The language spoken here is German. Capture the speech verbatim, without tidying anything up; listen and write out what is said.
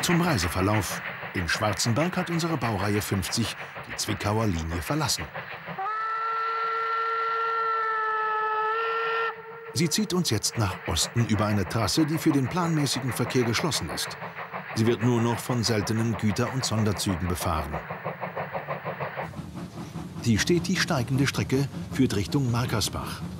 zum Reiseverlauf. In Schwarzenberg hat unsere Baureihe fünfzig die Zwickauer Linie verlassen. Sie zieht uns jetzt nach Osten über eine Trasse, die für den planmäßigen Verkehr geschlossen ist. Sie wird nur noch von seltenen Güter- und Sonderzügen befahren. Die stetig steigende Strecke führt Richtung Markersbach.